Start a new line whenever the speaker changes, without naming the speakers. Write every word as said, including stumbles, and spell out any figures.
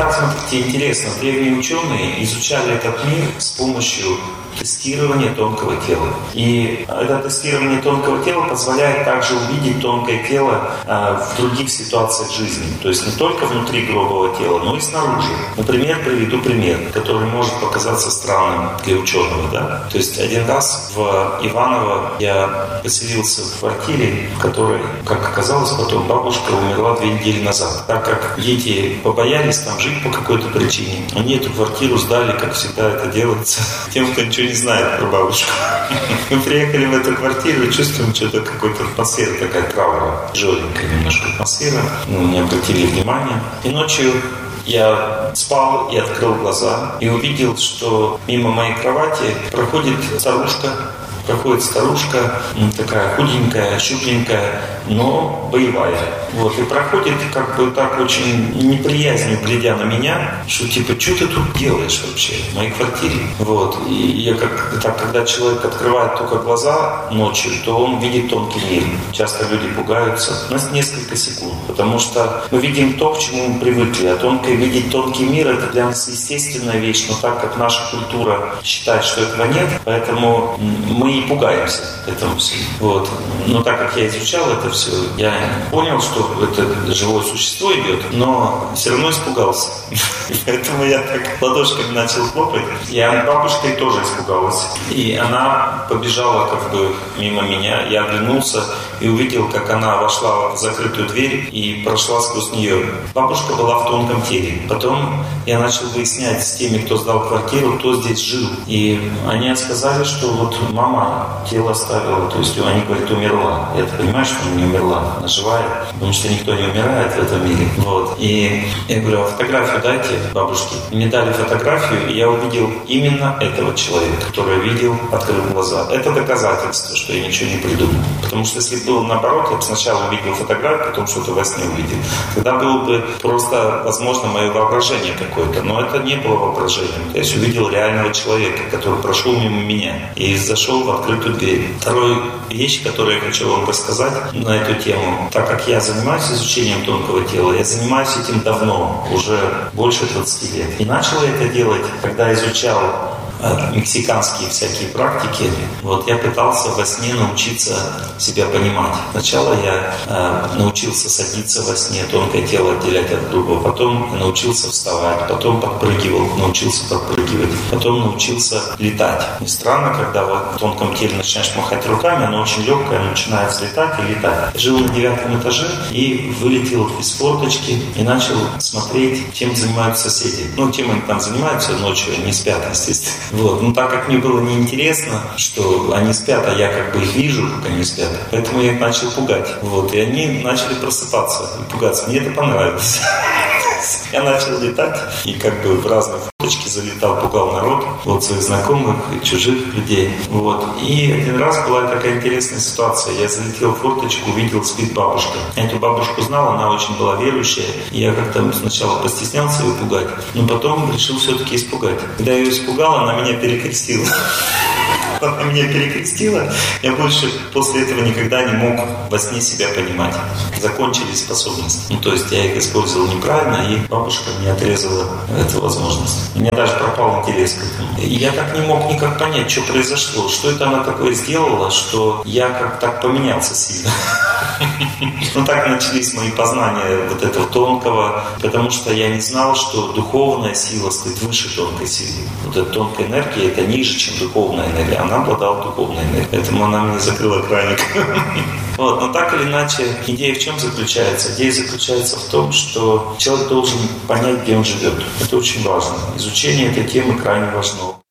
Так, смотрите, интересно, древние ученые изучали этот мир с помощью тестирования тонкого тела. И это тестирование тонкого тела позволяет также увидеть тонкое тело э, в других ситуациях жизни. То есть не только внутри грубого тела, но и снаружи. Например, приведу пример, который может показаться странным для ученого. Да? То есть один раз в Иваново я поселился в квартире, в которой, как оказалось, потом бабушка умерла две недели назад. Так как дети побоялись там жить по какой-то причине, они эту квартиру сдали, как всегда это делается, тем, кто ничего не знает про бабушку. Мы приехали в эту квартиру и чувствуем что-то, какая-то атмосфера такая травма, тяжеленькая немножко атмосфера. Ну, не обратили внимания. И ночью я спал и открыл глаза и увидел, что мимо моей кровати проходит старушка. Проходит старушка, такая худенькая, щупленькая, но боевая. Вот, и проходит как бы так очень неприязнью, глядя на меня, что типа, что ты тут делаешь вообще в моей квартире? Вот, и я как так, когда человек открывает только глаза ночью, то он видит тонкий мир. Часто люди пугаются. У нас несколько секунд, потому что мы видим то, к чему мы привыкли, а тонкое видеть тонкий мир — это для нас естественная вещь, но так как наша культура считает, что этого нет, поэтому мы и пугаемся этому всему. Вот. Но так как я изучал это все, я понял, что это живое существо идет, но все равно испугался. Поэтому я так ладошками начал хлопать. Я бабушкой тоже испугалась. И она побежала как бы мимо меня. Я оглянулся и увидел, как она вошла в закрытую дверь и прошла сквозь нее. Бабушка была в тонком теле. Потом я начал выяснять с теми, кто сдал квартиру, кто здесь жил. И они сказали, что вот мама тело оставила, то есть они говорят, умерла. Я понимаю, что она не умерла, она живая, потому что никто не умирает в этом мире. Вот. И я говорю, а фотографию дайте бабушке. Мне дали фотографию, и я увидел именно этого человека, который видел, открыл глаза. Это доказательство, что я ничего не придумал. Потому что если было наоборот, я бы сначала увидел фотографию, потом что-то во сне увидел. Тогда было бы просто, возможно, мое воображение какое-то. Но это не было воображением. То есть увидел реального человека, который прошел мимо меня и зашел в открытую дверь. Вторая вещь, которую я хочу вам рассказать на эту тему. Так как я занимаюсь изучением тонкого тела, я занимаюсь этим давно, уже больше двадцати лет. И начал я это делать, когда изучал мексиканские всякие практики. Вот я пытался во сне научиться себя понимать. Сначала я э, научился садиться во сне, тонкое тело отделять от грубого. Потом научился вставать, потом подпрыгивал, научился подпрыгивать. Потом научился летать. И странно, когда в тонком теле начинаешь махать руками, оно очень легкое, оно начинает взлетать и летать. Жил на девятом этаже и вылетел из форточки и начал смотреть, чем занимаются соседи. Ну, чем они там занимаются ночью, они спят, естественно. Вот. Но так как мне было неинтересно, что они спят, а я как бы их вижу, как они спят, поэтому я их начал пугать. Вот. И они начали просыпаться и пугаться. Мне это понравилось. Я начал летать и как бы в разные форточки залетал, пугал народ, вот своих знакомых и чужих людей. Вот. И один раз была такая интересная ситуация. Я залетел в форточку, увидел, спит бабушка. Я эту бабушку знал, она очень была верующая. И я как-то сначала постеснялся ее пугать, но потом решил все-таки испугать. Когда я ее испугал, она меня перекрестила. Она меня перекрестила, я больше после этого никогда не мог во сне себя понимать. Закончились способности. Ну, то есть я их использовал неправильно, и бабушка мне отрезала эту возможность. У меня даже пропал интерес к этому. И я так не мог никак понять, что произошло, что это она такое сделала, что я как так поменялся сильно. Ну, так начались мои познания вот этого тонкого, потому что я не знал, что духовная сила стоит выше тонкой силы. Вот эта тонкая энергия, это ниже, чем духовная энергия. Она обладала духовной энергией, поэтому она мне закрыла краник. Вот, но так или иначе, идея в чем заключается? Идея заключается в том, что человек должен понять, где он живет. Это очень важно. Изучение этой темы крайне важно.